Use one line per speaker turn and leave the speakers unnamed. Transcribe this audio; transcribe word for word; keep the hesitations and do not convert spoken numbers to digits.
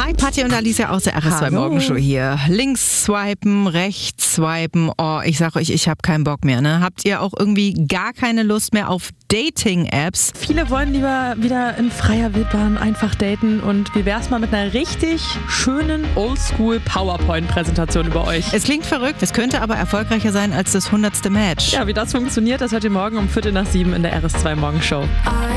Hi, Patti und Alicia aus der R S zwei
Hallo.
Morgenshow hier. Links swipen, rechts swipen. Oh, ich sag euch, ich habe keinen Bock mehr. Ne? Habt ihr auch irgendwie gar keine Lust mehr auf Dating-Apps?
Viele wollen lieber wieder in freier Wildbahn einfach daten. Und wie wär's mal mit einer richtig schönen Oldschool-PowerPoint-Präsentation über euch?
Es klingt verrückt, es könnte aber erfolgreicher sein als das hundertste Match.
Ja, wie das funktioniert, das hört ihr morgen um Viertel nach sieben in der R S zwei Morgenshow.